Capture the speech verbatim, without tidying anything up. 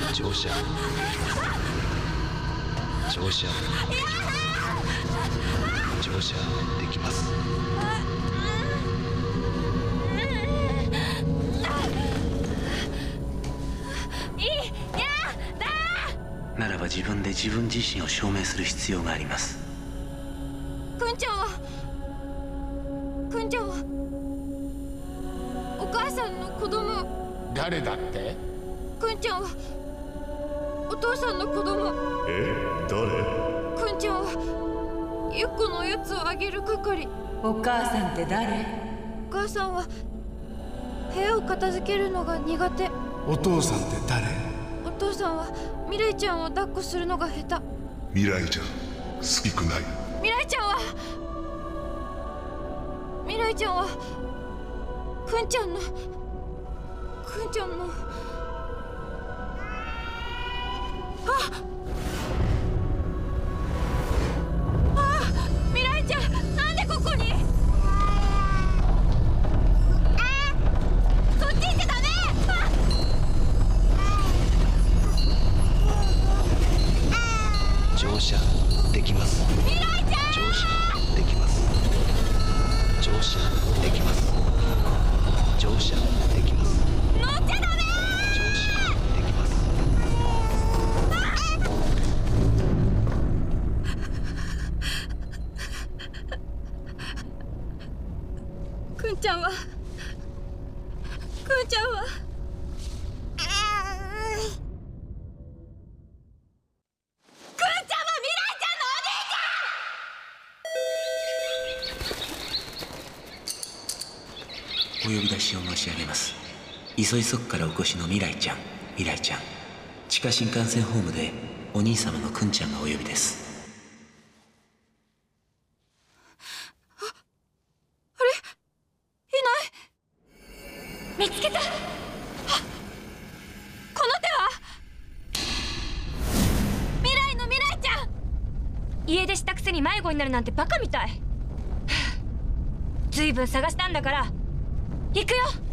乗車乗車乗車できます。ならば自分で自分自身を証明する必要があります。 くんちゃんはくんちゃんはお母さんの子供。 誰だって？ くんちゃんはお父さんの子供。 え、誰？ くんちゃんはゆっこのおやつをあげる係。 お母さんって誰？ お母さんは部屋を片付けるのが苦手。 お父さんって誰？ お父さんは未来ちゃんを抱っこするのが下手。 未来ちゃん好きくない。 未来ちゃんは未来ちゃんはくんちゃんのくんちゃんのああ未来ちゃん、なんでここに？そっち行っちゃダメ。 乗車できます。 未来ちゃん乗車できます。乗車できます。乗車できます。 乗っちゃダメ。 乗車できます。 くんちゃんはくんちゃんはお呼び出しを申し上げます。急いそくからお越しの未来ちゃん、未来ちゃん、地下新幹線ホームでお兄様のくんちゃんがお呼びです。 あ、あれ？いない。見つけた。あ、この手は未来の未来ちゃん。 家出したくせに迷子になるなんてバカみたい。ずいぶん探したんだから行くよ。